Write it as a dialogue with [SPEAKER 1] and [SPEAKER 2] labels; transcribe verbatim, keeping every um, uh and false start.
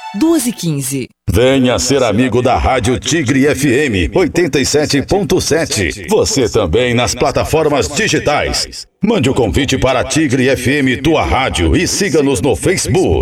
[SPEAKER 1] duas e quinze.
[SPEAKER 2] Venha ser amigo da Rádio Tigre F M oitenta e sete ponto sete. Você também nas plataformas digitais. Mande o convite para a Tigre F M Tua Rádio e siga-nos no Facebook.